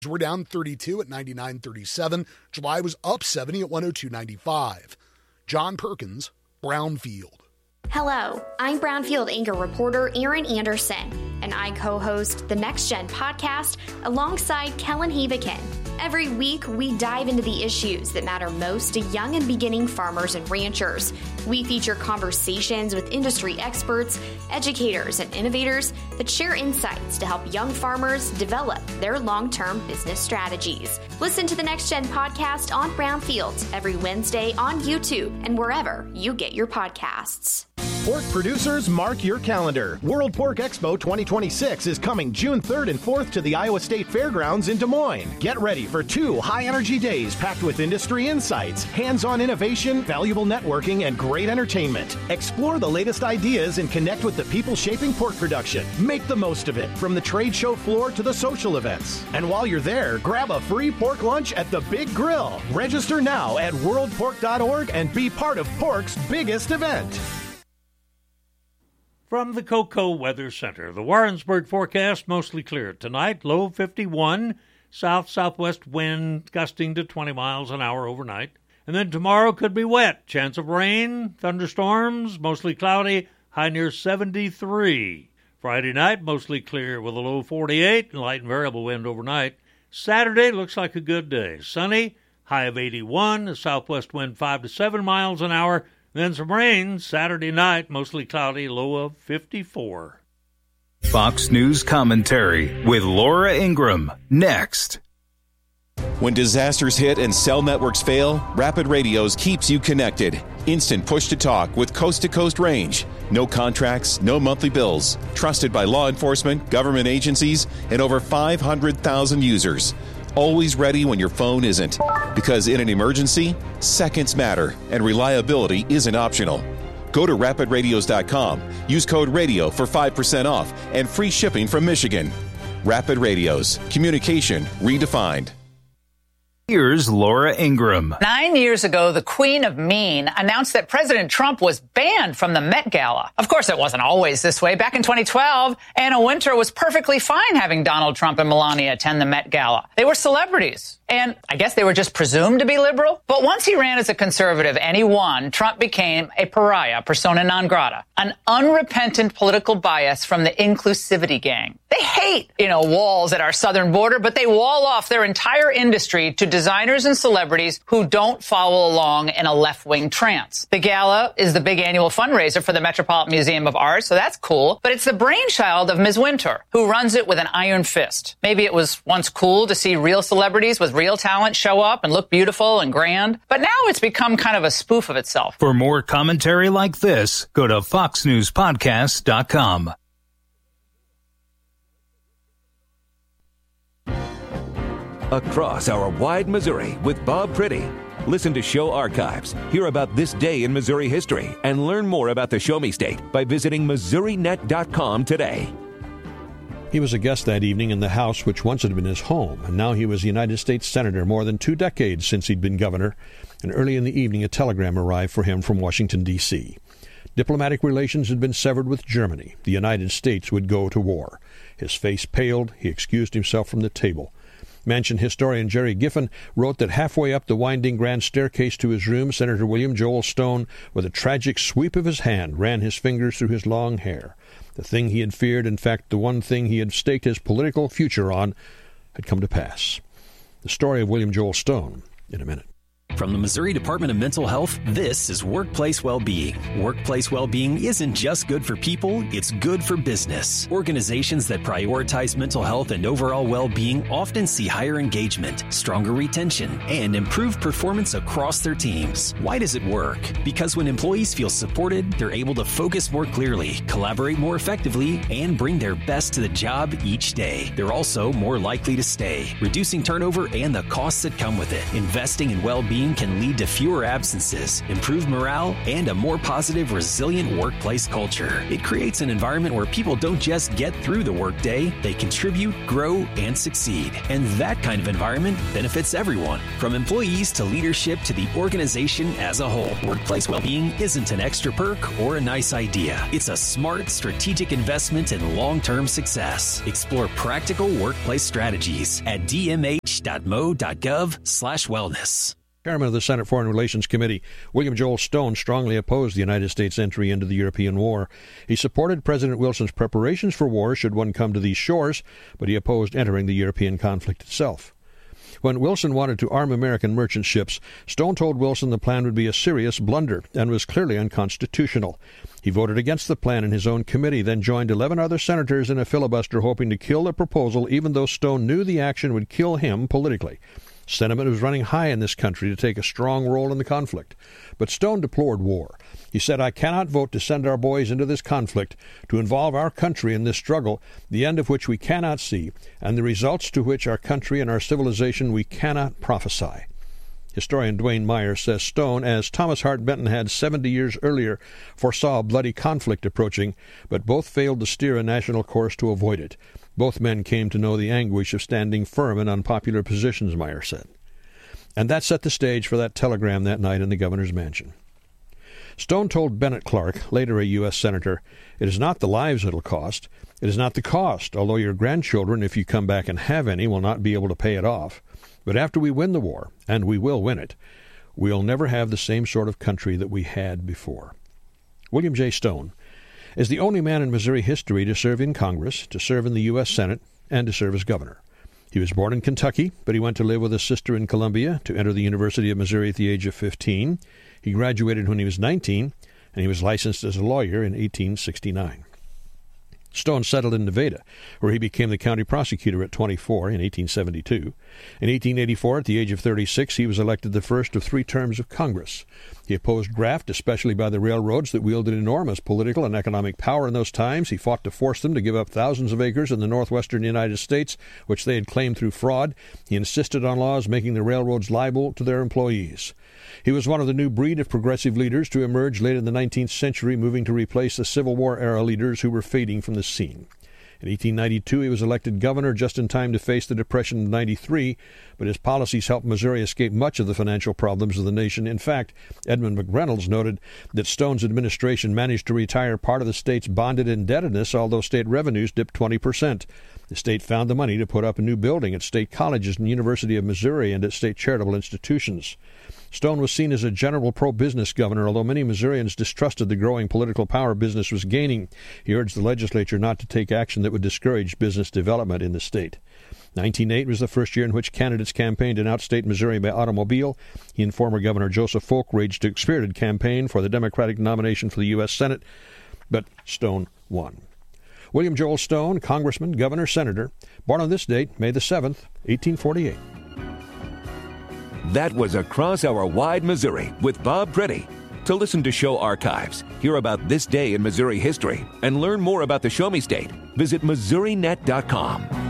We're down 32 at 99.37. July was up 70 at 102.95. John Perkins, Brownfield. Hello, I'm Brownfield anchor reporter Erin Anderson, and I co-host the Next Gen podcast alongside Kellen Havikin. Every week, we dive into the issues that matter most to young and beginning farmers and ranchers. We feature conversations with industry experts, educators, and innovators that share insights to help young farmers develop their long-term business strategies. Listen to the Next Gen podcast on Brownfield every Wednesday on YouTube and wherever you get your podcasts. Pork producers, mark your calendar. World Pork Expo 2026 is coming June 3rd and 4th to the Iowa State Fairgrounds in Des Moines. Get ready for 2 high-energy days packed with industry insights, hands-on innovation, valuable networking, and great entertainment. Explore the latest ideas and connect with the people shaping pork production. Make the most of it, from the trade show floor to the social events. And while you're there, grab a free pork lunch at the Big Grill. Register now at worldpork.org and be part of pork's biggest event. From the Cocoa Weather Center, the Warrensburg forecast mostly clear tonight, low 51, south-southwest wind gusting to 20 miles an hour overnight. And then tomorrow could be wet, chance of rain, thunderstorms, mostly cloudy, high near 73. Friday night, mostly clear with a low 48, light and variable wind overnight. Saturday looks like a good day, sunny, high of 81, a southwest wind 5 to 7 miles an hour. Then some rain Saturday night, mostly cloudy, low of 54. Fox News Commentary with Laura Ingraham, next. When disasters hit and cell networks fail, Rapid Radios keeps you connected. Instant push-to-talk with coast-to-coast range. No contracts, no monthly bills. Trusted by law enforcement, government agencies, and over 500,000 users. Always ready when your phone isn't. Because in an emergency, seconds matter, and reliability isn't optional. Go to rapidradios.com. Use code RADIO for 5% off and free shipping from Michigan. Rapid Radios. Communication redefined. Here's Laura Ingraham. 9 years ago, the Queen of Mean announced that President Trump was banned from the Met Gala. Of course, it wasn't always this way. Back in 2012, Anna Wintour was perfectly fine having Donald Trump and Melania attend the Met Gala. They were celebrities. And I guess they were just presumed to be liberal. But once he ran as a conservative and he won, Trump became a pariah, persona non grata, an unrepentant political bias from the inclusivity gang. They hate, walls at our southern border, but they wall off their entire industry to designers and celebrities who don't follow along in a left-wing trance. The gala is the big annual fundraiser for the Metropolitan Museum of Art, so that's cool. But it's the brainchild of Ms. Wintour, who runs it with an iron fist. Maybe it was once cool to see real celebrities with real talent show up and look beautiful and grand, but now it's become kind of a spoof of itself. For more commentary like this, go to foxnewspodcast.com. Across our wide Missouri with Bob Priddy. Listen to show archives, hear about this day in Missouri history, and learn more about the Show Me State by visiting MissouriNet.com today. He was a guest that evening in the House, which once had been his home, and now he was a United States Senator more than 2 decades since he'd been governor, and early in the evening a telegram arrived for him from Washington, D.C. Diplomatic relations had been severed with Germany. The United States would go to war. His face paled. He excused himself from the table. Mansion historian Jerry Giffen wrote that halfway up the winding grand staircase to his room, Senator William Joel Stone, with a tragic sweep of his hand, ran his fingers through his long hair. The thing he had feared, in fact, the one thing he had staked his political future on, had come to pass. The story of William Joel Stone in a minute. From the Missouri Department of Mental Health, this is Workplace Wellbeing. Workplace well-being isn't just good for people, it's good for business. Organizations that prioritize mental health and overall well-being often see higher engagement, stronger retention, and improved performance across their teams. Why does it work? Because when employees feel supported, they're able to focus more clearly, collaborate more effectively, and bring their best to the job each day. They're also more likely to stay, reducing turnover and the costs that come with it. Investing in well-being team can lead to fewer absences, improved morale, and a more positive, resilient workplace culture. It creates an environment where people don't just get through the workday, they contribute, grow, and succeed. And that kind of environment benefits everyone, from employees to leadership to the organization as a whole. Workplace well-being isn't an extra perk or a nice idea. It's a smart, strategic investment in long-term success. Explore practical workplace strategies at dmh.mo.gov/wellness. Chairman of the Senate Foreign Relations Committee, William Joel Stone, strongly opposed the United States' entry into the European war. He supported President Wilson's preparations for war should one come to these shores, but he opposed entering the European conflict itself. When Wilson wanted to arm American merchant ships, Stone told Wilson the plan would be a serious blunder and was clearly unconstitutional. He voted against the plan in his own committee, then joined 11 other senators in a filibuster hoping to kill the proposal, even though Stone knew the action would kill him politically. Sentiment was running high in this country to take a strong role in the conflict. But Stone deplored war. He said, "I cannot vote to send our boys into this conflict, to involve our country in this struggle, the end of which we cannot see, and the results to which our country and our civilization we cannot prophesy." Historian Dwayne Meyer says Stone, as Thomas Hart Benton had 70 years earlier, foresaw a bloody conflict approaching, but both failed to steer a national course to avoid it. Both men came to know the anguish of standing firm in unpopular positions, Meyer said. And that set the stage for that telegram that night in the governor's mansion. Stone told Bennett Clark, later a U.S. Senator, "It is not the lives it'll cost. It is not the cost, although your grandchildren, if you come back and have any, will not be able to pay it off. But after we win the war, and we will win it, we'll never have the same sort of country that we had before." William J. Stone is the only man in Missouri history to serve in Congress, to serve in the U.S. Senate, and to serve as governor. He was born in Kentucky, but he went to live with his sister in Columbia to enter the University of Missouri at the age of 15. He graduated when he was 19, and he was licensed as a lawyer in 1869. Stone settled in Nevada, where he became the county prosecutor at 24 in 1872. In 1884, at the age of 36, he was elected the first of 3 terms of Congress. He opposed graft, especially by the railroads that wielded enormous political and economic power in those times. He fought to force them to give up thousands of acres in the northwestern United States, which they had claimed through fraud. He insisted on laws making the railroads liable to their employees. He was one of the new breed of progressive leaders to emerge late in the 19th century, moving to replace the Civil War-era leaders who were fading from the scene. In 1892, he was elected governor just in time to face the Depression of '93, but his policies helped Missouri escape much of the financial problems of the nation. In fact, Edmund McReynolds noted that Stone's administration managed to retire part of the state's bonded indebtedness, although state revenues dipped 20%. The state found the money to put up a new building at state colleges and the University of Missouri and at state charitable institutions. Stone was seen as a general pro-business governor, although many Missourians distrusted the growing political power business was gaining. He urged the legislature not to take action that would discourage business development in the state. 1908 was the first year in which candidates campaigned in outstate Missouri by automobile. He and former Governor Joseph Folk waged a spirited campaign for the Democratic nomination for the U.S. Senate, but Stone won. William Joel Stone, congressman, governor, senator, born on this date, May the 7th, 1848. That was Across Our Wide Missouri with Bob Pretty. To listen to show archives, hear about this day in Missouri history, and learn more about the Show Me State, visit MissouriNet.com.